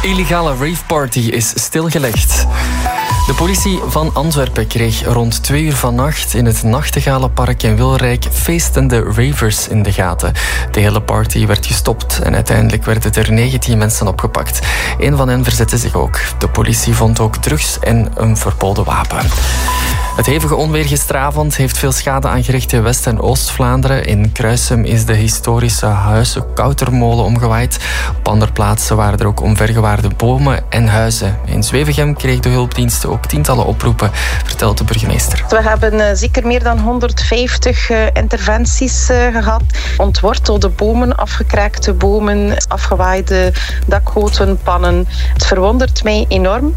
illegale raveparty is stilgelegd. De politie van Antwerpen kreeg rond 2 uur vannacht in het Nachtegalenpark in Wilrijk feestende ravers in de gaten. De hele party werd gestopt en uiteindelijk werden er 19 mensen opgepakt. Een van hen verzette zich ook. De politie vond ook drugs en een verboden wapen. Het hevige onweer gisteravond heeft veel schade aangericht in West- en Oost-Vlaanderen. In Kruisem is de historische Huizen-Koutermolen omgewaaid. Op andere plaatsen waren er ook omvergewaarde bomen en huizen. In Zwevegem kreeg de hulpdiensten ook tientallen oproepen, vertelt de burgemeester. We hebben zeker meer dan 150 interventies gehad. Ontwortelde bomen, afgekraakte bomen, afgewaaide dakgoten, pannen. Het verwondert mij enorm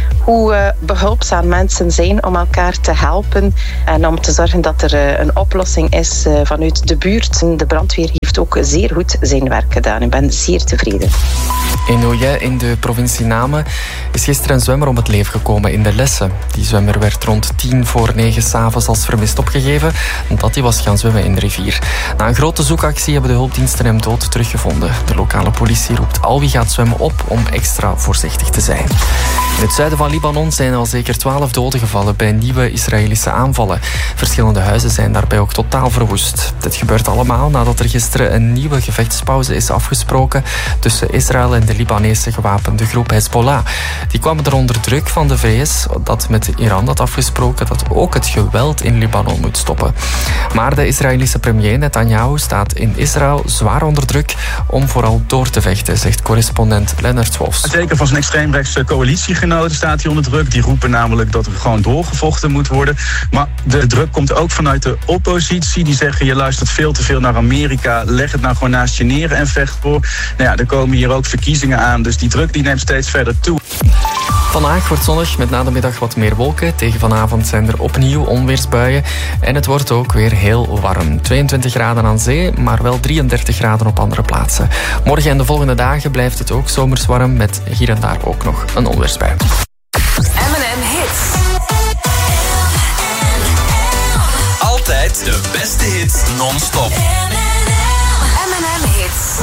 hoe behulpzaam mensen zijn om elkaar te helpen en om te zorgen dat er een oplossing is vanuit de buurt. De brandweer heeft ook zeer goed zijn werk gedaan. Ik ben zeer tevreden. In Nouillet in de provincie Namen is gisteren een zwemmer om het leven gekomen in de Lesse. Die zwemmer werd rond 8:50 s'avonds als vermist opgegeven omdat hij was gaan zwemmen in de rivier. Na een grote zoekactie hebben de hulpdiensten hem dood teruggevonden. De lokale politie roept al wie gaat zwemmen op om extra voorzichtig te zijn. In het zuiden van Libanon zijn al zeker 12 doden gevallen bij nieuwe Israëlische aanvallen. Verschillende huizen zijn daarbij ook totaal verwoest. Dit gebeurt allemaal nadat er gisteren een nieuwe gevechtspauze is afgesproken tussen Israël en de Libanese gewapende groep Hezbollah. Die kwamen er onder druk van de VS dat met Iran had afgesproken dat ook het geweld in Libanon moet stoppen. Maar de Israëlische premier Netanyahu staat in Israël zwaar onder druk om vooral door te vechten, zegt correspondent Lennart Wolfs. Zeker van zijn extreemrechtse coalitiegenoten staat hij onder druk. Die roepen namelijk dat er gewoon doorgevochten moet worden. Maar de druk komt ook vanuit de oppositie. Die zeggen, je luistert veel te veel naar Amerika. Leg het nou gewoon naast je neer en vecht voor. Nou ja, er komen hier ook verkiezingen aan. Dus die druk die neemt steeds verder toe. Vandaag wordt zonnig, met na de middag wat meer wolken. Tegen vanavond zijn er opnieuw onweersbuien. En het wordt ook weer heel warm. 22 graden aan zee, maar wel 33 graden op andere plaatsen. Morgen en de volgende dagen blijft het ook zomers warm, met hier en daar ook nog een onweersbui. M&M Hits. Altijd de beste hits non-stop. M&M Hits.